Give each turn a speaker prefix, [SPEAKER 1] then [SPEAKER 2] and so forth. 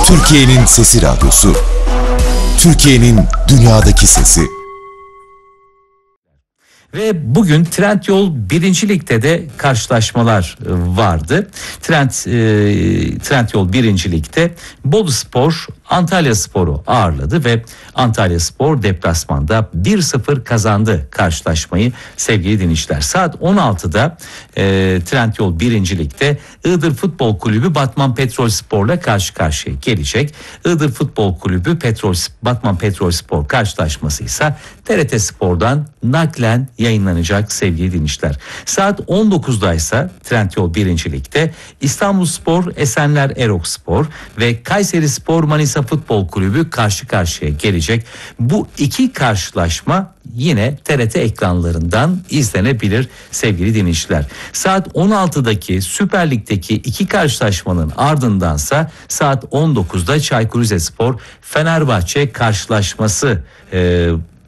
[SPEAKER 1] Türkiye'nin Sesi Radyosu. Türkiye'nin dünyadaki sesi.
[SPEAKER 2] Ve bugün Trendyol 1. Lig'de de karşılaşmalar vardı. Trendyol 1. Lig'de Boluspor Antalyaspor'u ağırladı ve Antalyaspor deplasmanda 1-0 kazandı karşılaşmayı sevgili dinleyiciler. Saat 16'da Trendyol 1. Lig'de Iğdır Futbol Kulübü Batman Petrolspor'la karşı karşıya gelecek. Iğdır Futbol Kulübü Batman Petrolspor karşılaşması ise TRT Spor'dan naklen yayınlanacak sevgili dinleyiciler. Saat 19'da ise Trendyol 1. Lig'de İstanbulspor Esenler Erokspor ve Kayserispor Manisa Futbol Kulübü karşı karşıya gelecek. Bu iki karşılaşma yine TRT ekranlarından izlenebilir sevgili dinleyiciler. Saat 16'daki Süper Lig'deki iki karşılaşmanın ardındansa saat 19'da Çaykur Rizespor Fenerbahçe karşılaşması